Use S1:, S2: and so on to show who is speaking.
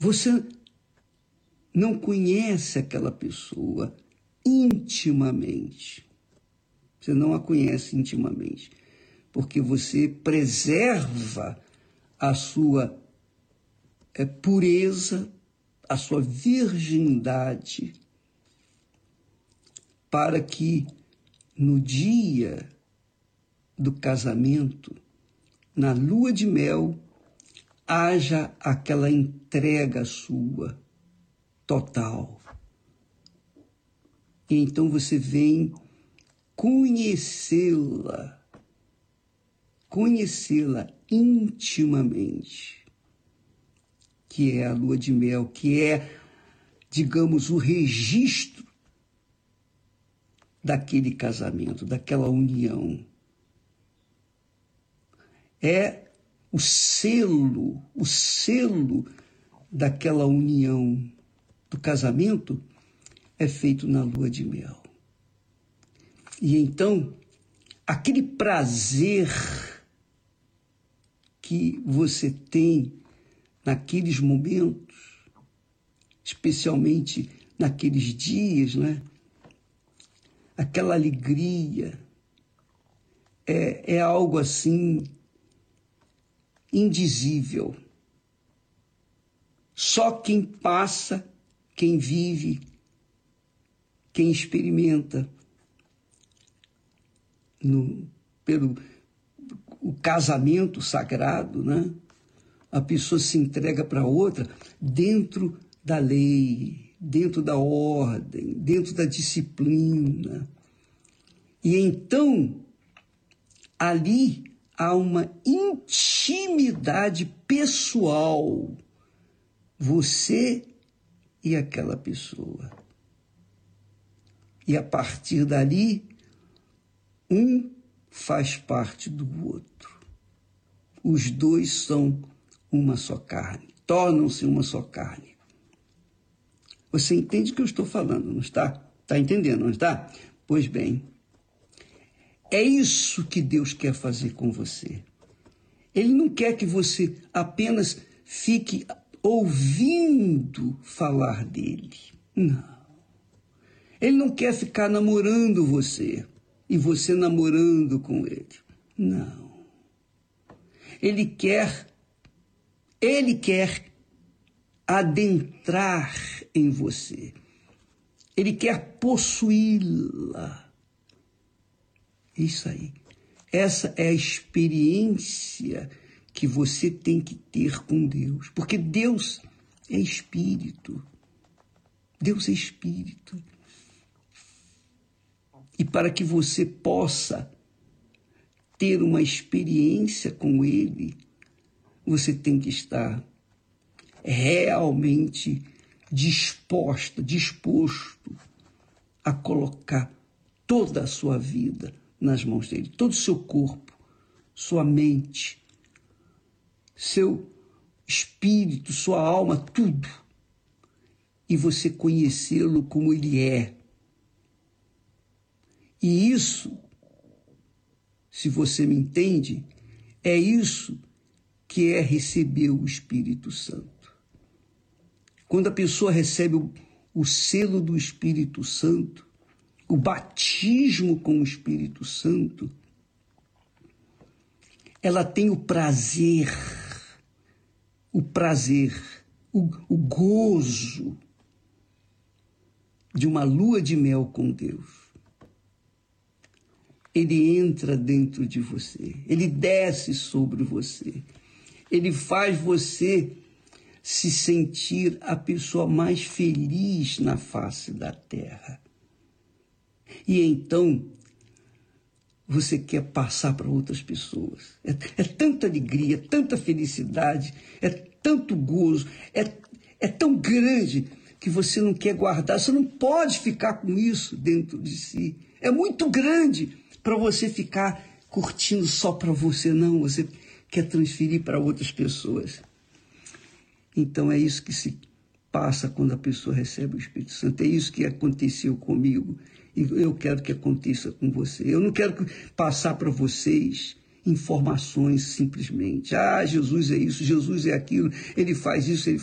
S1: Você não conhece aquela pessoa intimamente. Você não a conhece intimamente, porque você preserva a sua pureza, a sua virgindade, para que no dia do casamento, na lua de mel, haja aquela entrega sua total. E então você vem conhecê-la intimamente, que é a lua de mel, que é, digamos, o registro daquele casamento, daquela união. É o selo daquela união do casamento é feito na lua de mel. E então, aquele prazer que você tem naqueles momentos, especialmente naqueles dias, né? Aquela alegria é algo assim indizível. Só quem passa, quem vive, quem experimenta pelo o casamento sagrado, né? A pessoa se entrega para outra dentro da lei, dentro da ordem, dentro da disciplina. E então, ali há uma intimidade pessoal, você e aquela pessoa. E a partir dali, um faz parte do outro. Os dois são uma só carne, tornam-se uma só carne. Você entende o que eu estou falando, não está? Está entendendo, não está? Pois bem, é isso que Deus quer fazer com você. Ele não quer que você apenas fique ouvindo falar dele. Não. Ele não quer ficar namorando você e você namorando com ele. Não. Ele quer adentrar em você. Ele quer possuí-la. Isso aí. Essa é a experiência que você tem que ter com Deus. Porque Deus é Espírito. Deus é Espírito. E para que você possa ter uma experiência com Ele, você tem que estar realmente disposto a colocar toda a sua vida nas mãos dele, todo o seu corpo, sua mente, seu espírito, sua alma, tudo. E você conhecê-lo como ele é. E isso, se você me entende, é isso que é receber o Espírito Santo. Quando a pessoa recebe o selo do Espírito Santo, o batismo com o Espírito Santo, ela tem o prazer, o gozo de uma lua de mel com Deus. Ele entra dentro de você, ele desce sobre você, ele faz você se sentir a pessoa mais feliz na face da terra. E então, você quer passar para outras pessoas. É tanta alegria, tanta felicidade, é tanto gozo, é tão grande que você não quer guardar, você não pode ficar com isso dentro de si. É muito grande para você ficar curtindo só para você, não, você quer transferir para outras pessoas. Então é isso que se passa quando a pessoa recebe o Espírito Santo, é isso que aconteceu comigo, e eu quero que aconteça com você. Eu não quero passar para vocês informações simplesmente, Jesus é isso, Jesus é aquilo, ele faz isso, ele